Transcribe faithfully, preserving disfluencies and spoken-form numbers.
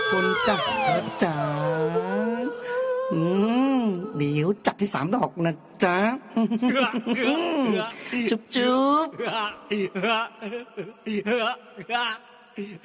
คุณจ้ะเธอจ๋าอืมเดี๋ยวจัดที่สามดอกนะจ๊ะจุ๊บจุ๊บ